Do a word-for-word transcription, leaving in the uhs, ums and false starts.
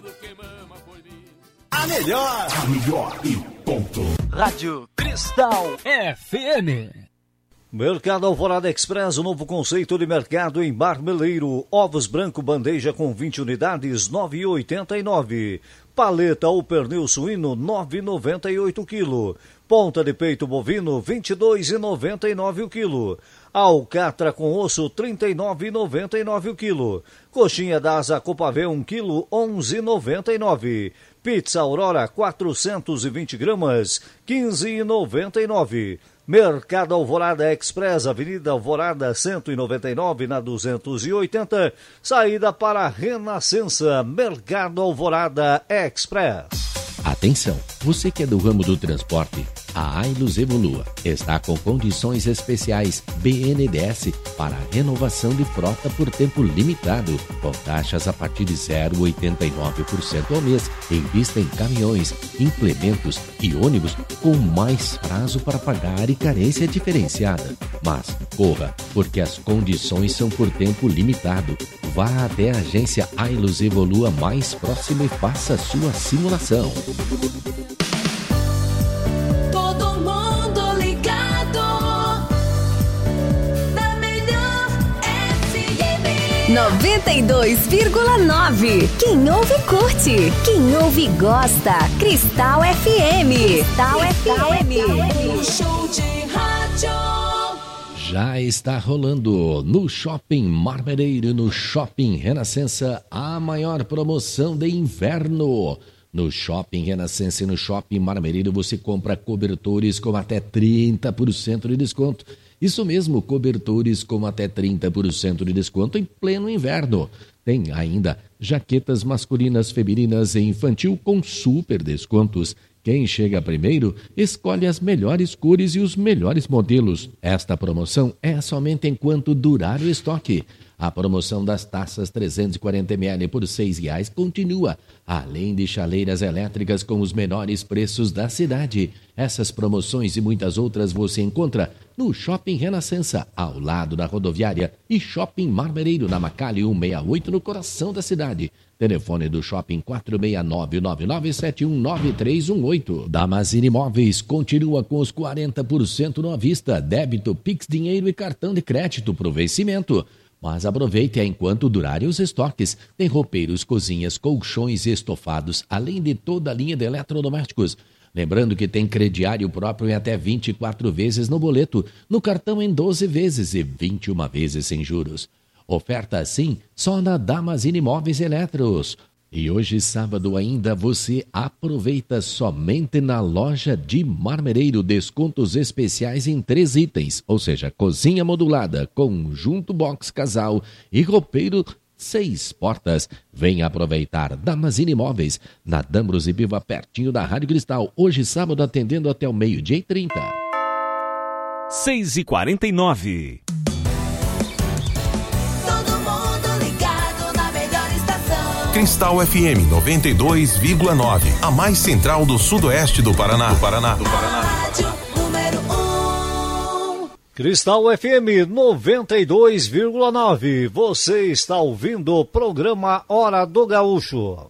A melhor, a melhor e ponto. Rádio Cristal F M. Mercado Alvorada Express, o novo conceito de mercado em Marmeleiro. Ovos branco bandeja com vinte unidades, nove reais e oitenta e nove centavos. Paleta ou pernil suíno, nove reais e noventa e oito centavos quilo. Ponta de peito bovino, vinte e dois reais e noventa e nove centavos o quilo. Alcatra com osso, trinta e nove reais e noventa e nove centavos o quilo. Coxinha da asa Copavé, um quilo, onze reais e noventa e nove centavos. Pizza Aurora, quatrocentos e vinte gramas, quinze reais e noventa e nove centavos. Mercado Alvorada Express, Avenida Alvorada cento e noventa e nove, na duzentos e oitenta, saída para Renascença. Mercado Alvorada Express. Atenção, você que é do ramo do transporte, a Ailus Evolua está com condições especiais B N D E S para renovação de frota por tempo limitado, com taxas a partir de zero vírgula oitenta e nove por cento ao mês, em vista em caminhões, implementos e ônibus com mais prazo para pagar e carência diferenciada. Mas corra, porque as condições são por tempo limitado. Vá até a agência Ailus Evolua mais próxima e faça sua simulação. Todo mundo ligado na melhor F M noventa e dois vírgula nove. Quem ouve curte, quem ouve gosta. Cristal F M. Cristal, Cristal F M. O show de rádio. Já está rolando no Shopping Marmeleiro, no Shopping Renascença, a maior promoção de inverno. No Shopping Renascença e no Shopping Marmeleiro você compra cobertores com até trinta por cento de desconto. Isso mesmo, cobertores com até trinta por cento de desconto em pleno inverno. Tem ainda jaquetas masculinas, femininas e infantil com super descontos. Quem chega primeiro escolhe as melhores cores e os melhores modelos. Esta promoção é somente enquanto durar o estoque. A promoção das taças trezentos e quarenta mililitros por seis reais continua, além de chaleiras elétricas com os menores preços da cidade. Essas promoções e muitas outras você encontra no Shopping Renascença, ao lado da rodoviária, e Shopping Marmeleiro, na Macalli cento e sessenta e oito, no coração da cidade. Telefone do Shopping quatro seis nove nove nove sete um nove três um oito. Damazini Imóveis continua com os quarenta por cento no à vista, débito, Pix, dinheiro e cartão de crédito para o vencimento. Mas aproveite enquanto durarem os estoques. Tem roupeiros, cozinhas, colchões e estofados, além de toda a linha de eletrodomésticos. Lembrando que tem crediário próprio em até vinte e quatro vezes no boleto, no cartão em doze vezes e vinte e uma vezes sem juros. Oferta assim só na Damazini Imóveis Eletros. E hoje, sábado ainda, você aproveita somente na loja de Marmeleiro descontos especiais em três itens, ou seja, cozinha modulada, conjunto box casal e roupeiro seis portas. Venha aproveitar Damazini Imóveis, na Dambros e Piva, pertinho da Rádio Cristal. Hoje, sábado, atendendo até o meio-dia e trinta. seis e quarenta e nove. Cristal F M noventa e dois vírgula nove, a mais central do sudoeste do Paraná. Do Paraná. Do Paraná. Rádio número um. Cristal F M noventa e dois vírgula nove. Você está ouvindo o programa Hora do Gaúcho.